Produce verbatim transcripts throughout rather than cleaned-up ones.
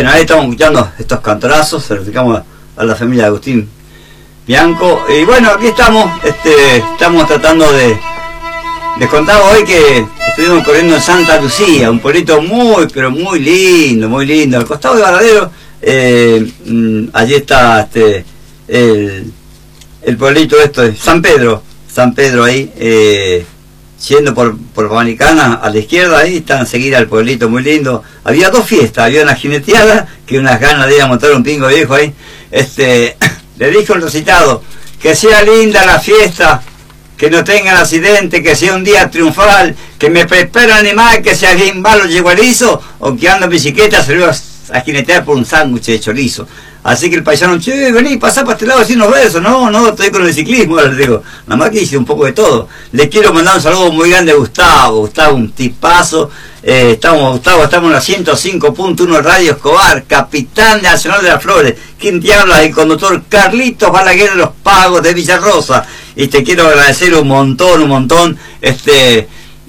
Bueno, ahí estamos escuchando estos cantorazos, se los dedicamos a, a la familia de Agustín Bianco. Y bueno, aquí estamos, este, estamos tratando de, de contar hoy que estuvimos corriendo en Santa Lucía, un pueblito muy, pero muy lindo, muy lindo. Al costado de Varadero, eh, mmm, allí está este, el, el pueblito esto de San Pedro, San Pedro ahí, eh, yendo por, por Panamericana a la izquierda, ahí está enseguida el pueblito muy lindo. Había dos fiestas, había una jineteada, que unas ganas de ir a montar un pingo viejo ahí. Este, le dijo el recitado, que sea linda la fiesta, que no tengan accidente, que sea un día triunfal, que me prepare animal, que sea bien malo yegualizo, o que ando en bicicleta, se lo iba a jinetear por un sándwich de chorizo. Así que el paisano, che, vení, pasá para este lado, decirnos versos. No, no, estoy con el ciclismo, les digo. Nada más que hice un poco de todo. Le quiero mandar un saludo muy grande a Gustavo. Gustavo, un tipazo. Eh, estamos, Gustavo, estamos en la ciento cinco punto uno Radio Escobar, capitán nacional de las Flores. ¿Quién te habla? El conductor Carlitos Balaguer de los Pagos de Villarrosa. Y te quiero agradecer un montón, un montón, este,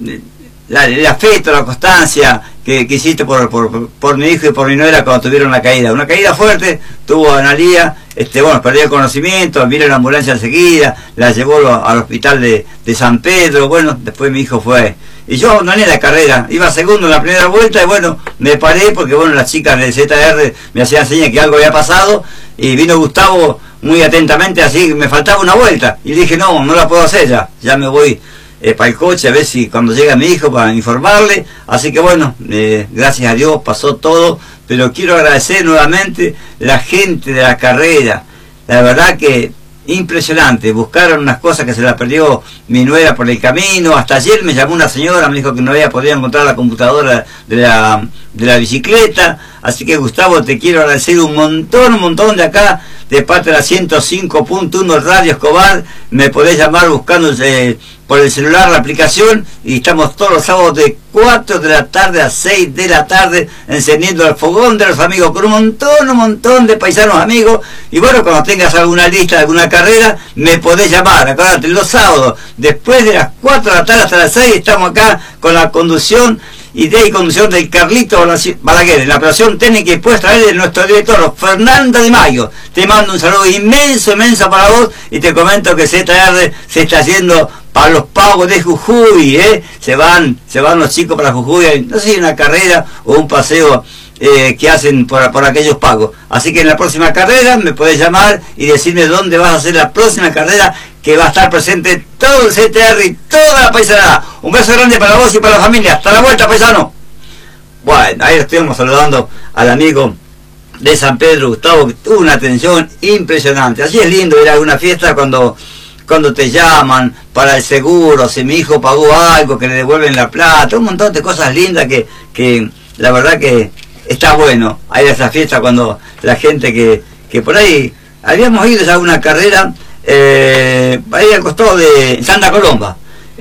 la, el afecto, la constancia que, que hiciste por, por, por mi hijo y por mi nuera cuando tuvieron la caída. Una caída fuerte, tuvo a Analía, este, bueno, perdió el conocimiento, vino la ambulancia enseguida, la llevó al hospital de, de San Pedro, bueno, después mi hijo fue, y yo abandoné la carrera, iba segundo en la primera vuelta y bueno, me paré porque bueno, las chicas del Z R me hacían señas que algo había pasado y vino Gustavo muy atentamente, así me faltaba una vuelta y dije no, no la puedo hacer ya, ya me voy Eh, para el coche, a ver si cuando llega mi hijo para informarle. Así que bueno, eh, gracias a Dios pasó todo, pero quiero agradecer nuevamente la gente de la carrera, la verdad que impresionante, buscaron unas cosas que se las perdió mi nuera por el camino. Hasta ayer me llamó una señora, me dijo que no había podido encontrar la computadora de la, de la bicicleta. Así que Gustavo, te quiero agradecer un montón, un montón de acá, de parte de la ciento cinco punto uno Radio Escobar. Me podés llamar buscando eh, por el celular la aplicación y estamos todos los sábados de cuatro de la tarde a seis de la tarde encendiendo el fogón de los amigos con un montón, un montón de paisanos amigos. Y bueno, cuando tengas alguna lista de alguna carrera, me podés llamar. Acuérdate, los sábados, después de las cuatro de la tarde hasta las seis, estamos acá con la conducción, idea y conducción del Carlito Balaguer, en la operación técnica y puesta a él de nuestro director Fernanda de Mayo. Te mando un saludo inmenso, inmenso para vos y te comento que Z R se está haciendo para los Pagos de Jujuy, ¿eh? Se van, se van los chicos para Jujuy, no sé si una carrera o un paseo eh, que hacen por, por aquellos pagos. Así que en la próxima carrera me podés llamar y decirme dónde vas a hacer la próxima carrera, que va a estar presente todo el Z R y toda la paisanada. Un beso grande para vos y para la familia. Hasta la vuelta, paisano. Bueno, ahí estuvimos saludando al amigo de San Pedro, Gustavo, que tuvo una atención impresionante. Así es lindo ir a una fiesta cuando cuando te llaman para el seguro, si mi hijo pagó algo, que le devuelven la plata, un montón de cosas lindas que, que la verdad que está bueno. Hay esa fiesta cuando la gente que, que por ahí, habíamos ido ya a una carrera, eh, ahí al costado de Santa Colomba,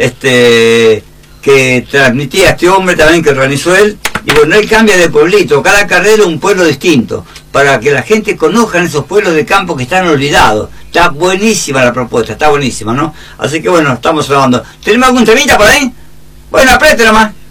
este, que transmitía este hombre también que organizó él, y bueno, él cambia de pueblito, cada carrera un pueblo distinto, para que la gente conozca esos pueblos de campo que están olvidados. Está buenísima la propuesta, está buenísima, ¿no? Así que bueno, estamos grabando. ¿Tenemos algún temita por ahí? Bueno, apriete nomás.